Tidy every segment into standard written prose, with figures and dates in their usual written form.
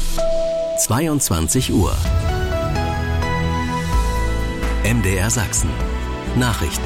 22 Uhr. MDR Sachsen. Nachrichten.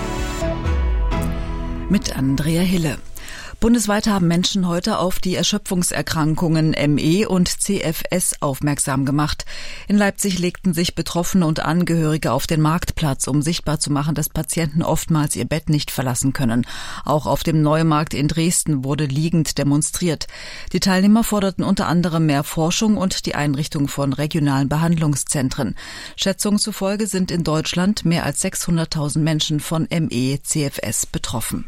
Mit Andrea Hille. Bundesweit haben Menschen heute auf die Erschöpfungserkrankungen ME und CFS aufmerksam gemacht. In Leipzig legten sich Betroffene und Angehörige auf den Marktplatz, um sichtbar zu machen, dass Patienten oftmals ihr Bett nicht verlassen können. Auch auf dem Neumarkt in Dresden wurde liegend demonstriert. Die Teilnehmer forderten unter anderem mehr Forschung und die Einrichtung von regionalen Behandlungszentren. Schätzungen zufolge sind in Deutschland mehr als 600.000 Menschen von ME/CFS betroffen.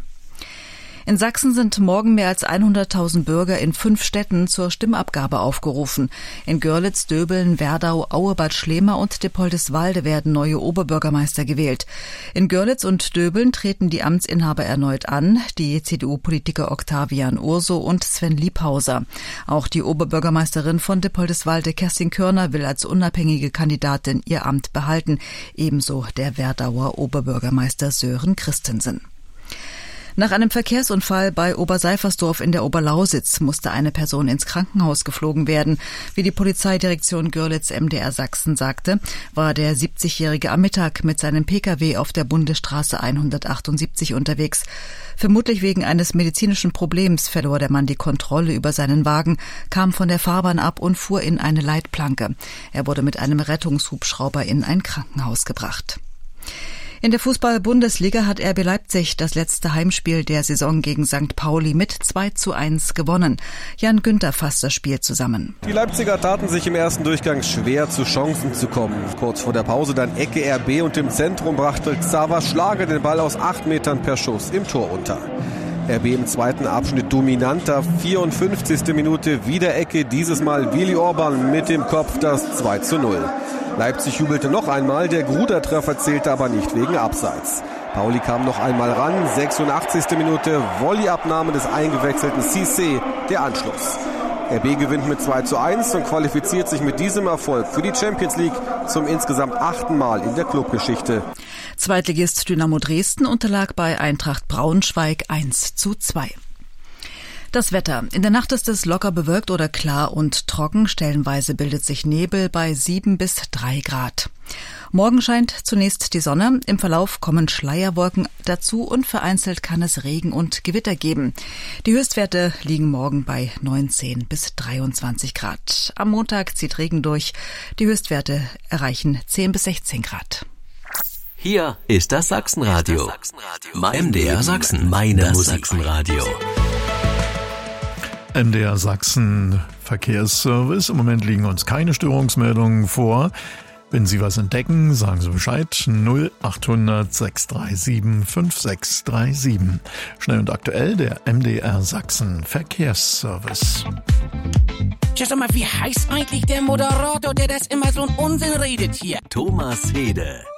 In Sachsen sind morgen mehr als 100.000 Bürger in 5 Städten zur Stimmabgabe aufgerufen. In Görlitz, Döbeln, Werdau, Aue-Bad Schlema und Dippoldiswalde werden neue Oberbürgermeister gewählt. In Görlitz und Döbeln treten die Amtsinhaber erneut an, die CDU-Politiker Octavian Urso und Sven Liebhauser. Auch die Oberbürgermeisterin von Dippoldiswalde, Kerstin Körner, will als unabhängige Kandidatin ihr Amt behalten, ebenso der Werdauer Oberbürgermeister Sören Christensen. Nach einem Verkehrsunfall bei Oberseifersdorf in der Oberlausitz musste eine Person ins Krankenhaus geflogen werden. Wie die Polizeidirektion Görlitz MDR Sachsen sagte, war der 70-Jährige am Mittag mit seinem Pkw auf der Bundesstraße 178 unterwegs. Vermutlich wegen eines medizinischen Problems verlor der Mann die Kontrolle über seinen Wagen, kam von der Fahrbahn ab und fuhr in eine Leitplanke. Er wurde mit einem Rettungshubschrauber in ein Krankenhaus gebracht. In der Fußball-Bundesliga hat RB Leipzig das letzte Heimspiel der Saison gegen St. Pauli mit 2:1 gewonnen. Jan Günther fasst das Spiel zusammen. Die Leipziger taten sich im ersten Durchgang schwer, zu Chancen zu kommen. Kurz vor der Pause dann Ecke RB und im Zentrum brachte Xaver Schlager den Ball aus 8 Metern per Schuss im Tor unter. RB im zweiten Abschnitt dominanter, 54. Minute, wieder Ecke, dieses Mal Willi Orban mit dem Kopf, das 2:0. Leipzig jubelte noch einmal, der Gruder-Treffer zählte aber nicht wegen Abseits. Pauli kam noch einmal ran, 86. Minute, Volleyabnahme des eingewechselten Cissé, der Anschluss. RB gewinnt mit 2:1 und qualifiziert sich mit diesem Erfolg für die Champions League zum insgesamt 8. Mal in der Clubgeschichte. Zweitligist Dynamo Dresden unterlag bei Eintracht Braunschweig 1:2. Das Wetter. In der Nacht ist es locker bewölkt oder klar und trocken. Stellenweise bildet sich Nebel bei 7 bis 3 Grad. Morgen scheint zunächst die Sonne. Im Verlauf kommen Schleierwolken dazu und vereinzelt kann es Regen und Gewitter geben. Die Höchstwerte liegen morgen bei 19 bis 23 Grad. Am Montag zieht Regen durch. Die Höchstwerte erreichen 10 bis 16 Grad. Hier ist das Sachsenradio. MDR Sachsen, meine Musikenradio. MDR Sachsen Verkehrsservice. Im Moment liegen uns keine Störungsmeldungen vor. Wenn Sie was entdecken, sagen Sie Bescheid. 0800 637 5637. Schnell und aktuell der MDR Sachsen Verkehrsservice. Sag mal, wie heißt eigentlich der Moderator, der das immer so einen Unsinn redet hier? Thomas Hede.